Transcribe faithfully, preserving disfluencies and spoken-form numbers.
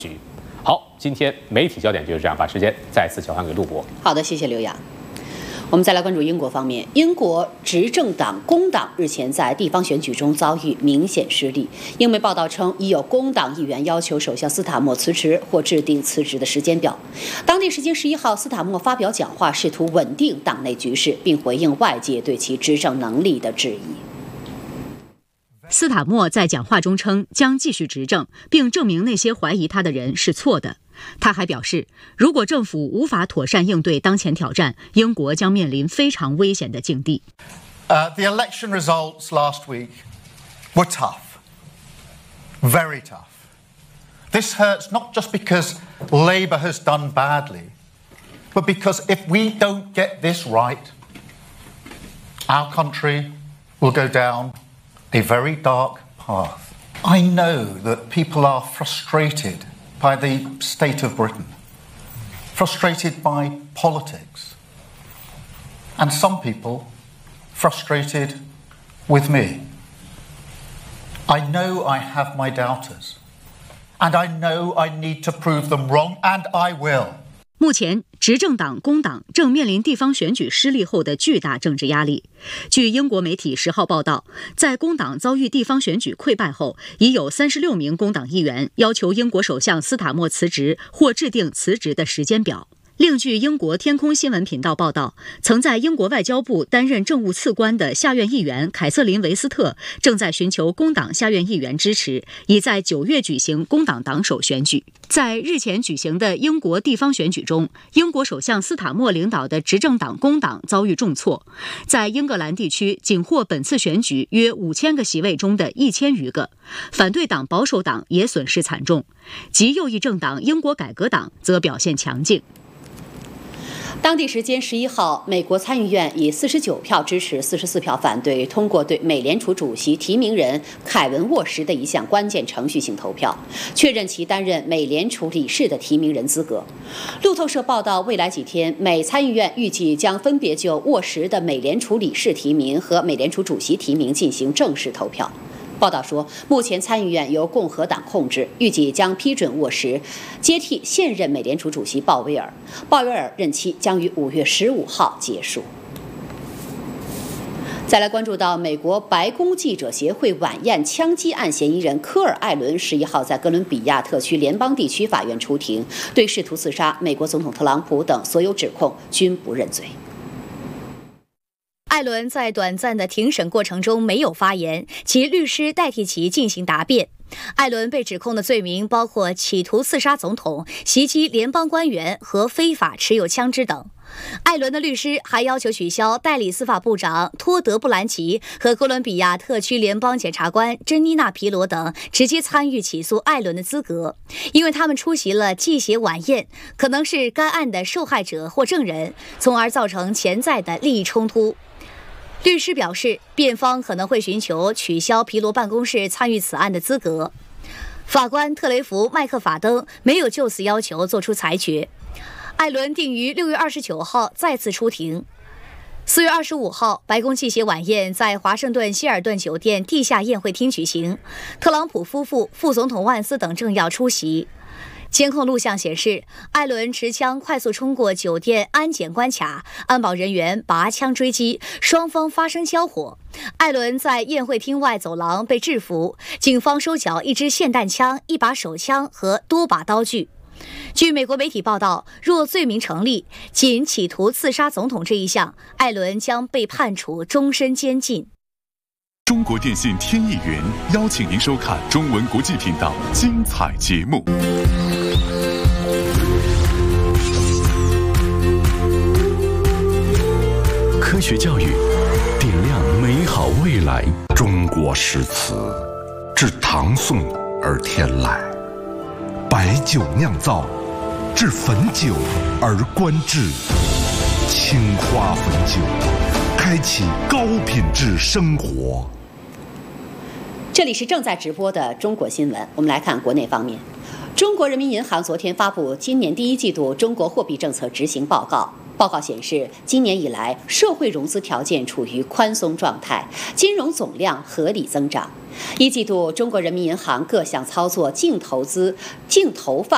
局。好，今天媒体焦点就是这样，把时间再次交还给陆博。 好的，谢谢刘洋。我们再来关注英国方面，英国执政党工党日前在地方选举中遭遇明显失利。英媒报道称，已有工党议员要求首相斯塔默辞职或制定辞职的时间表。当地时间十一号，斯塔默发表讲话，试图稳定党内局势，并回应外界对其执政能力的质疑。 斯塔默在讲话中称将继续执政，并证明那些怀疑他的人是错的。他还表示，如果政府无法妥善应对当前挑战，英国将面临非常危险的境地。 Uh, the election results last week were tough, very tough. This hurts not just because Labour has done badly, but because if we don't get this right, our country will go down a very dark path. I know that people are frustrated by the state of Britain, frustrated by politics, and some people frustrated with me. I know I have my doubters, and I know I need to prove them wrong, and I will. 目前，执政党工党正面临地方选举失利后的巨大政治压力。据英国媒体十号报道，在工党遭遇地方选举溃败后，已有三十六名工党议员要求英国首相斯塔默辞职或制定辞职的时间表。另据英国天空新闻频道报道，曾在英国外交部担任政务次官的下院议员凯瑟琳·维斯特正在寻求工党下院议员支持，已在九月举行工党党首选举。在日前举行的英国地方选举中，英国首相斯塔默领导的执政党工党遭遇重挫，在英格兰地区仅获本次选举约五千个席位中的一千余个，反对党保守党也损失惨重，极右翼政党英国改革党则表现强劲。 当地时间十一号，美国参议院以四十九票支持、四十四票反对通过对美联储主席提名人凯文·沃什的一项关键程序性投票，确认其担任美联储理事的提名人资格。路透社报道，未来几天，美参议院预计将分别就沃什的美联储理事提名和美联储主席提名进行正式投票。报道说，目前参议院由共和党控制，预计将批准沃什接替现任美联储主席鲍威尔。鲍威尔任期将于五月十五号结束。再来关注到美国白宫记者协会晚宴枪击案嫌疑人科尔·艾伦十一号在哥伦比亚特区联邦地区法院出庭，对试图刺杀美国总统特朗普等所有指控均不认罪。 艾伦在短暂的庭审过程中没有发言，其律师代替其进行答辩。艾伦被指控的罪名包括企图刺杀总统、袭击联邦官员和非法持有枪支等。艾伦的律师还要求取消代理司法部长托德·布兰奇和哥伦比亚特区联邦检察官珍妮娜·皮罗等直接参与起诉艾伦的资格，因为他们出席了祭血晚宴，可能是该案的受害者或证人，从而造成潜在的利益冲突。律师表示，辩方可能会寻求取消皮罗办公室参与此案的资格。法官特雷弗·麦克法登没有就此要求作出裁决。艾伦定于六月二十九号再次出庭。四月二十五号，白宫祭血晚宴在华盛顿希尔顿酒店地下宴会厅举行，特朗普夫妇、副总统万斯等政要出席。监控录像显示，艾伦持枪快速冲过酒店安检关卡，安保人员拔枪追击，双方发生交火。艾伦在宴会厅外走廊被制服，警方收缴一支霰弹枪、一把手枪和多把刀具。据美国媒体报道，若罪名成立，仅企图刺杀总统这一项，艾伦将被判处终身监禁。 中国电信天翼云邀请您收看中文国际频道精彩节目。 科学教育，点亮美好未来。中国诗词，自唐宋而天来，白酒酿造，至汾酒而观之。青花汾酒，开启高品质生活。 这里是正在直播的中国新闻，我们来看国内方面。中国人民银行昨天发布今年第一季度中国货币政策执行报告。报告显示，今年以来，社会融资条件处于宽松状态，金融总量合理增长。一季度，中国人民银行各项操作净投资、净投放